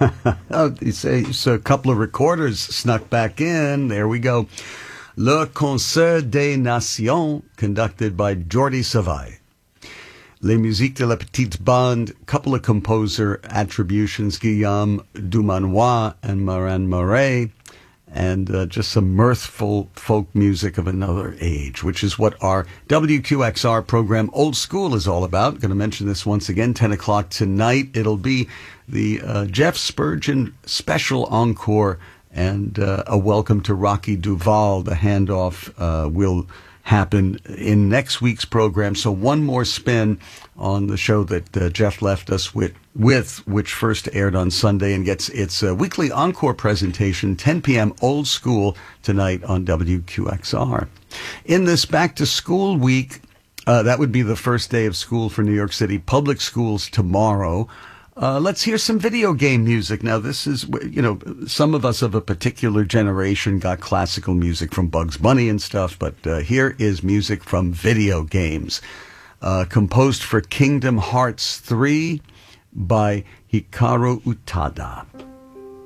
Oh, it's a couple of recorders snuck back in. There we go. Le Concert des Nations, conducted by Jordi Savall. Les Musiques de la Petite Bande, couple of composer attributions, Guillaume Dumanoir and Marin Moret, and just some mirthful folk music of another age, which is what our WQXR program Old School is all about. Going to mention this once again, 10 o'clock tonight. It'll be the Jeff Spurgeon special encore and a welcome to Rocky Duvall. The handoff will happen in next week's program. So one more spin on the show that Jeff left us with, which first aired on Sunday and gets its weekly encore presentation, 10 p.m. Old School tonight on WQXR. In this back-to-school week, that would be the first day of school for New York City Public Schools tomorrow. Let's hear some video game music. Now, this is, some of us of a particular generation got classical music from Bugs Bunny and stuff, but here is music from video games. Composed for Kingdom Hearts 3 by Hikaru Utada.